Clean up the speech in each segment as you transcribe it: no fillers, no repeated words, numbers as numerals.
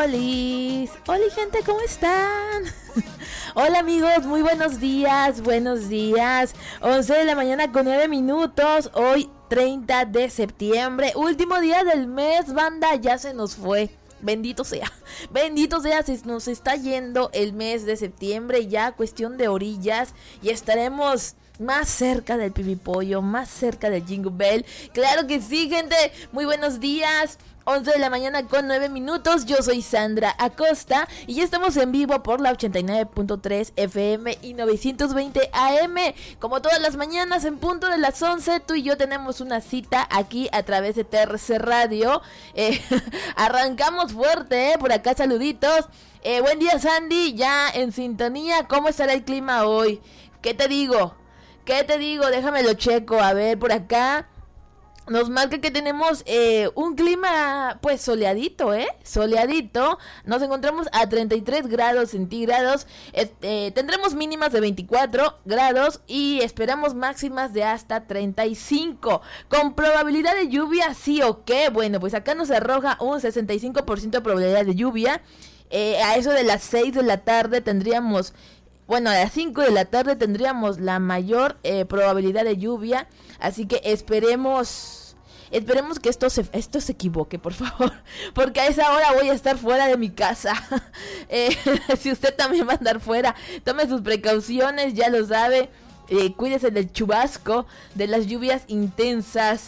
Olis, hola gente, ¿cómo están? Hola amigos, muy buenos días, 11 de la mañana con 9 minutos, hoy 30 de septiembre, último día del mes, banda, ya se nos fue. Bendito sea, se nos está yendo el mes de septiembre, ya cuestión de orillas, y estaremos más cerca del pibipollo, más cerca del Jingle Bell. Claro que sí, gente, muy buenos días. 11 de la mañana con 9 minutos, yo soy Sandra Acosta y ya estamos en vivo por la 89.3 FM y 920 AM. Como todas las mañanas en punto de las 11, tú y yo tenemos una cita aquí a través de TRC Radio. Arrancamos fuerte, por acá saluditos. Buen día Sandy, ya en sintonía, ¿cómo estará el clima hoy? ¿Qué te digo? Déjame lo checo, a ver, por acá. Nos marca que tenemos un clima pues soleadito, soleadito. Nos encontramos a 33 grados centígrados. Tendremos mínimas de 24 grados y esperamos máximas de hasta 35. Con probabilidad de lluvia, sí o qué. Bueno, pues acá nos arroja un 65% de probabilidad de lluvia. A eso de las 6 de la tarde tendríamos... Bueno, a las 5 de la tarde tendríamos la mayor probabilidad de lluvia, así que esperemos que esto se equivoque, por favor, porque a esa hora voy a estar fuera de mi casa. Si usted también va a andar fuera, tome sus precauciones, ya lo sabe, cuídese del chubasco, de las lluvias intensas.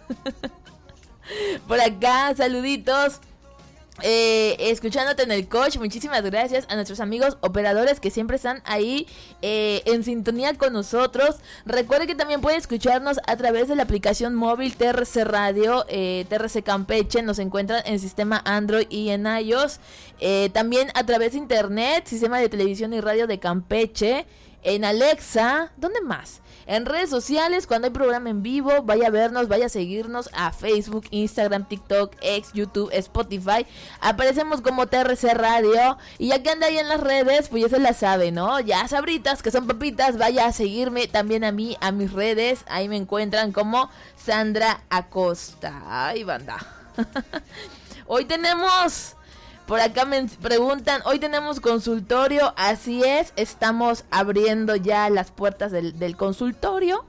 Por acá, saluditos. Escuchándote en el coach, muchísimas gracias a nuestros amigos operadores que siempre están ahí en sintonía con nosotros. Recuerde que también puede escucharnos a través de la aplicación móvil TRC Radio, TRC Campeche, nos encuentran en sistema Android y en iOS, también a través de internet, sistema de televisión y radio de Campeche, en Alexa, ¿dónde más? En redes sociales, cuando hay programa en vivo, vaya a vernos, vaya a seguirnos a Facebook, Instagram, TikTok, X, YouTube, Spotify. Aparecemos como TRC Radio. Y ya que anda ahí en las redes, pues ya se la sabe, ¿no? Ya sabritas, que son papitas, vaya a seguirme también a mí, a mis redes. Ahí me encuentran como Sandra Acosta. Ay, banda. Hoy tenemos... Por acá me preguntan, hoy tenemos consultorio, así es, estamos abriendo ya las puertas del consultorio.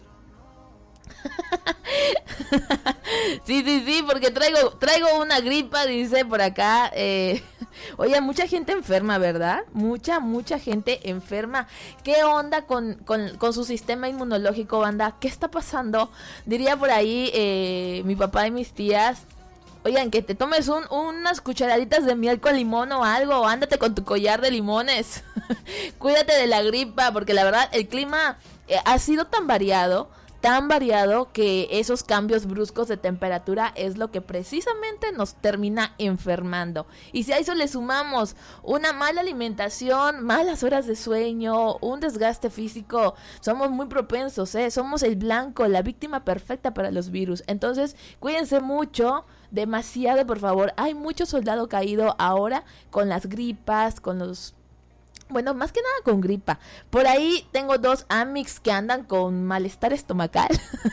Sí, porque traigo una gripa, dice por acá. Oye, mucha gente enferma, ¿verdad? Mucha gente enferma. ¿Qué onda con su sistema inmunológico, banda? ¿Qué está pasando? Diría por ahí mi papá y mis tías. Oigan, que te tomes unas cucharaditas de miel con limón o algo, ándate con tu collar de limones. Cuídate de la gripa, porque la verdad el clima ha sido tan variado que esos cambios bruscos de temperatura es lo que precisamente nos termina enfermando. Y si a eso le sumamos una mala alimentación, malas horas de sueño, un desgaste físico, somos muy propensos, somos el blanco, la víctima perfecta para los virus. Entonces, cuídense mucho, demasiado por favor. Hay mucho soldado caído ahora con las gripas, con los... Bueno, más que nada con gripa. Por ahí tengo 2 amics que andan con malestar estomacal.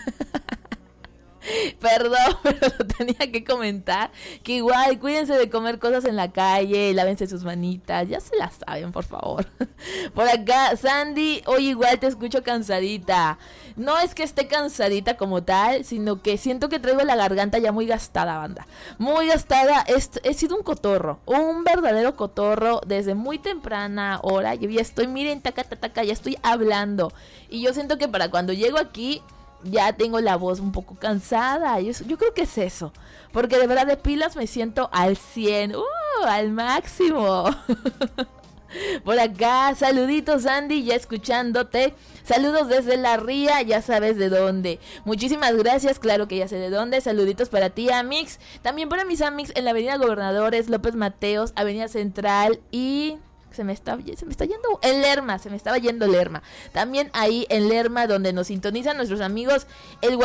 Perdón, pero lo tenía que comentar. Que igual, cuídense de comer cosas en la calle, lávense sus manitas, ya se las saben, por favor. Por acá, Sandy, hoy igual te escucho cansadita. No es que esté cansadita como tal, sino que siento que traigo la garganta ya muy gastada, banda. Muy gastada, he sido un cotorro, un verdadero cotorro desde muy temprana hora. Yo ya estoy, miren, taca, ya estoy hablando. Y yo siento que para cuando llego aquí... ya tengo la voz un poco cansada. Yo creo que es eso. Porque de verdad de pilas me siento al 100. Al máximo. Por acá, saluditos Andy, ya escuchándote. Saludos desde La Ría, ya sabes de dónde. Muchísimas gracias, claro que ya sé de dónde. Saluditos para ti, Amix. También para mis Amix en la avenida Gobernadores López Mateos, avenida Central y... Se me está yendo en Lerma, se me estaba yendo Lerma. También ahí en Lerma, donde nos sintonizan nuestros amigos el